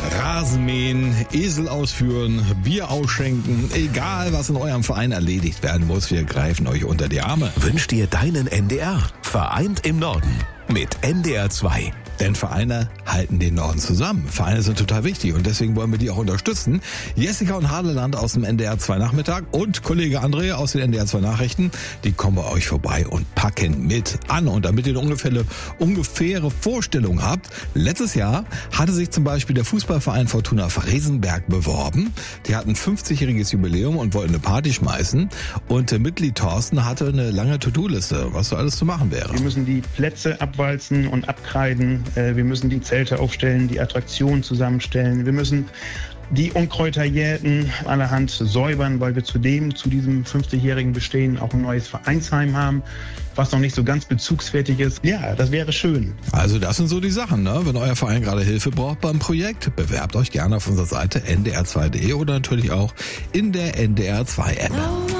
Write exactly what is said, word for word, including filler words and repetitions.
Rasenmähen, Esel ausführen, Bier ausschenken, egal was in eurem Verein erledigt werden muss, wir greifen euch unter die Arme. Wünsch dir deinen N D R. Vereint im Norden mit N D R zwei. Denn Vereine halten den Norden zusammen. Vereine sind total wichtig und deswegen wollen wir die auch unterstützen. Jessica und Hadeland aus dem N D R zwei Nachmittag und Kollege André aus den N D R zwei Nachrichten, die kommen bei euch vorbei und packen mit an. Und damit ihr eine ungefähre, ungefähre Vorstellung habt, letztes Jahr hatte sich zum Beispiel der Fußballverein Fortuna Fresenberg beworben. Die hatten fünfzigjähriges Jubiläum und wollten eine Party schmeißen. Und äh, Mitglied Thorsten hatte eine lange To-Do-Liste, was so alles zu machen wäre. Wir müssen die Plätze abwalzen und abkreiden. Wir müssen die Zelte aufstellen, die Attraktionen zusammenstellen. Wir müssen die Unkräuter jäten, allerhand säubern, weil wir zudem zu diesem fünfzigjährigen Bestehen auch ein neues Vereinsheim haben, was noch nicht so ganz bezugsfertig ist. Ja, das wäre schön. Also das sind so die Sachen, ne? Wenn euer Verein gerade Hilfe braucht beim Projekt, bewerbt euch gerne auf unserer Seite N D R zwei punkt de oder natürlich auch in der N D R zwei App.